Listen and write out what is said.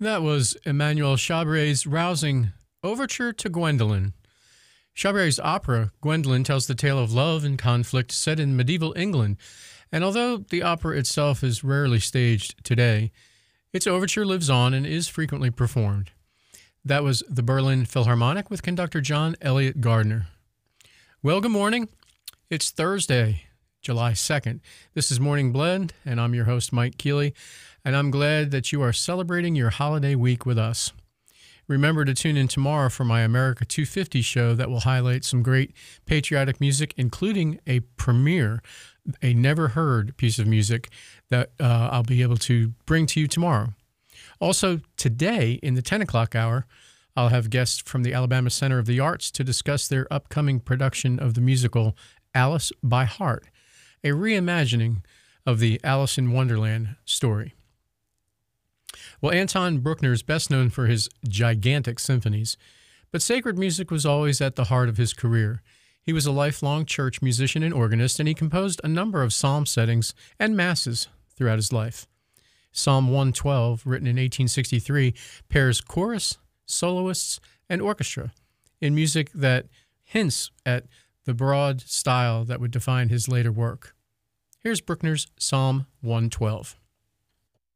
That was Emmanuel Chabré's rousing Overture to Gwendolen. Chabré's opera, Gwendolen, tells the tale of love and conflict set in medieval England, and although the opera itself is rarely staged today, its overture lives on and is frequently performed. That was the Berlin Philharmonic with conductor John Elliott Gardner. Well, good morning. It's Thursday, July 2nd. This is Morning Blend, and I'm your host, Mike Keeley, and I'm glad that you are celebrating your holiday week with us. Remember to tune in tomorrow for my America 250 show that will highlight some great patriotic music, including a premiere, a never-heard piece of music that I'll be able to bring to you tomorrow. Also, today, in the 10 o'clock hour, I'll have guests from the Alabama Center of the Arts to discuss their upcoming production of the musical Alice by Heart, a reimagining of the Alice in Wonderland story. Well, Anton Bruckner is best known for his gigantic symphonies, but sacred music was always at the heart of his career. He was a lifelong church musician and organist, and he composed a number of psalm settings and masses throughout his life. Psalm 112, written in 1863, pairs chorus, soloists, and orchestra in music that hints at the broad style that would define his later work. Here's Bruckner's Psalm 112.